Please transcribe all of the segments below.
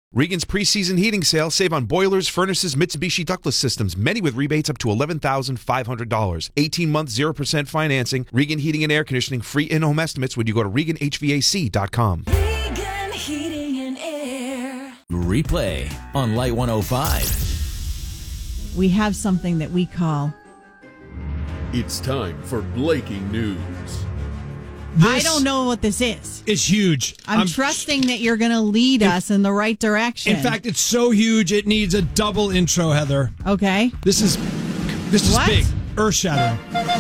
Regan's preseason heating sale. Save on boilers, furnaces, Mitsubishi ductless systems, many with rebates up to $11,500. 18-month 0% financing. Regan Heating and Air Conditioning. Free in-home estimates when you go to ReganHVAC.com. Regan Heating and Air. Replay on Light 105. We have something that we call... It's time for Blaking News. I don't know what this is. It's huge. I'm trusting that you're going to lead us in the right direction. In fact, it's so huge it needs a double intro, Heather. Okay. This is What? big, earth-shattering.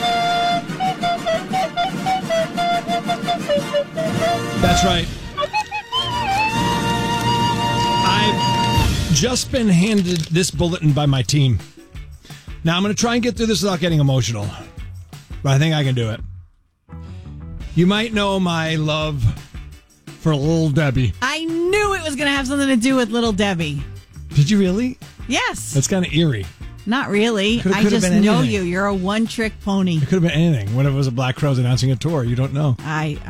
That's right. I've just been handed this bulletin by my team. Now, I'm going to try and get through this without getting emotional, but I think I can do it. You might know my love for Little Debbie. I knew it was going to have something to do with Little Debbie. Did you really? Yes. That's kind of eerie. Not really. Could've I just been know anything. you. You're a one-trick pony. It could have been anything. What if it was a Black Crowes announcing a tour? You don't know.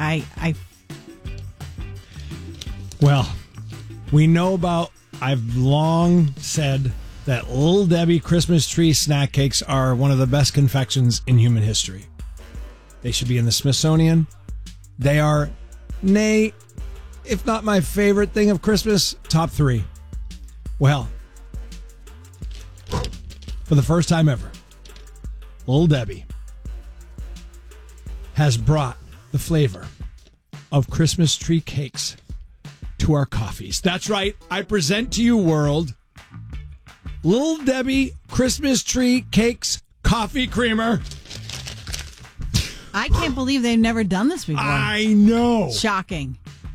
Well, we know about... I've long said that Little Debbie Christmas tree snack cakes are one of the best confections in human history. They should be in the Smithsonian. They are, nay, if not my favorite thing of Christmas, top 3. Well, for the first time ever, Little Debbie has brought the flavor of Christmas tree cakes to our coffees. That's right. I present to you, world, Little Debbie Christmas tree cakes coffee creamer. I can't believe they've never done this before. I know. Shocking.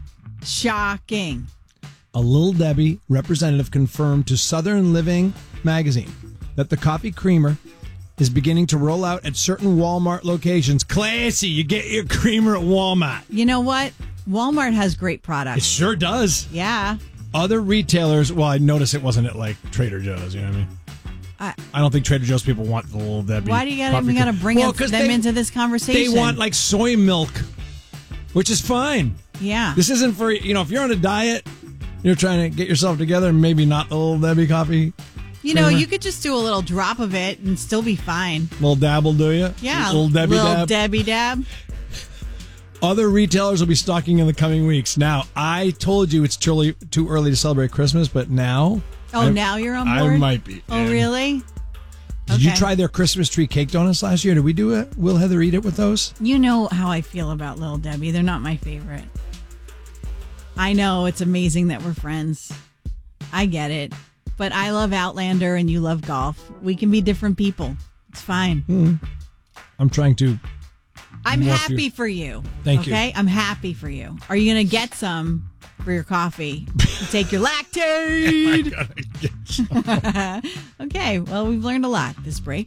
A Little Debbie representative confirmed to Southern Living magazine that the coffee creamer is beginning to roll out at certain Walmart locations. Classy, you get your creamer at Walmart. You know what? Walmart has great products. It sure does. Yeah. Other retailers, well, I noticed it wasn't at like Trader Joe's, you know what I mean? I don't think Trader Joe's people want the Little Debbie. Why do you gotta bring them into this conversation? They want like soy milk, which is fine. Yeah. This isn't for, if you're on a diet, you're trying to get yourself together, maybe not the Little Debbie coffee. You could just do a little drop of it and still be fine. Little dab will do you? Yeah. Little Debbie dab. Other retailers will be stocking in the coming weeks. Now, I told you it's too early to celebrate Christmas, but now... now you're on board? I might be. Oh, really? Did you try their Christmas tree cake donuts last year? Did we do it? Will Heather eat it with those? You know how I feel about Little Debbie. They're not my favorite. I know it's amazing that we're friends. I get it. But I love Outlander and you love golf. We can be different people. It's fine. I'm trying to... I'm happy for you. Thank you. Okay? I'm happy for you. Are you going to get some for your coffee? Take your Lactaid. I gotta get some. Okay. Well, we've learned a lot this break.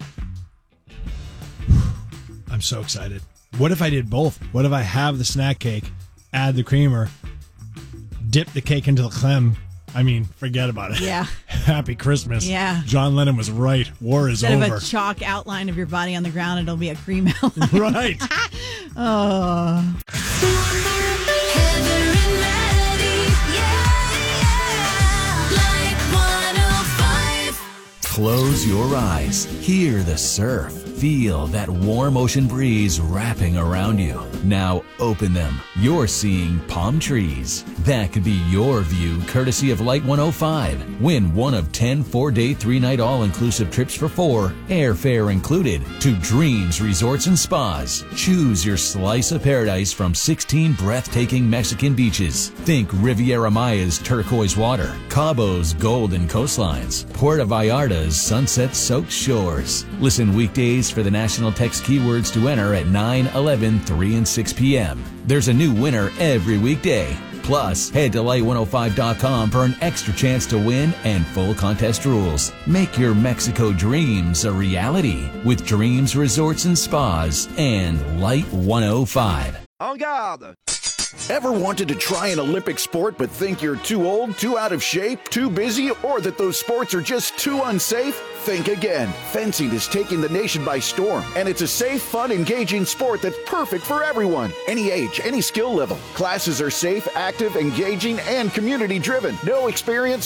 I'm so excited. What if I did both? What if I have the snack cake, add the creamer, dip the cake into the creme? I mean, forget about it. Yeah. Happy Christmas. Yeah. John Lennon was right. War is Instead over. of a chalk outline of your body on the ground, it'll be a cream outline. Right. Oh. Heather and Maddie, yeah. Like 105. Close your eyes. Hear the surf. Feel that warm ocean breeze wrapping around you. Now open them. You're seeing palm trees. That could be your view, courtesy of Light 105. Win one of 10 4-day, 3-night all-inclusive trips for 4, airfare included, to Dreams Resorts and Spas. Choose your slice of paradise from 16 breathtaking Mexican beaches. Think Riviera Maya's turquoise water, Cabo's golden coastlines, Puerto Vallarta's sunset-soaked shores. Listen weekdays for the national text keywords to enter at 9, 11, 3, and 6 p.m. There's a new winner every weekday. Plus, head to light105.com for an extra chance to win and full contest rules. Make your Mexico dreams a reality with Dreams Resorts and Spas and Light 105. En garde! Ever wanted to try an Olympic sport but think you're too old, too out of shape, too busy, or that those sports are just too unsafe? Think again. Fencing is taking the nation by storm, and it's a safe, fun, engaging sport that's perfect for everyone. Any age, any skill level. Classes are safe, active, engaging, and community-driven. No experience,